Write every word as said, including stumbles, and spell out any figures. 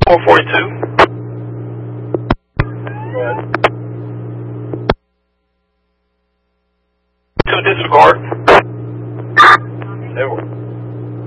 four forty-two. Go ahead. To disregard. They were.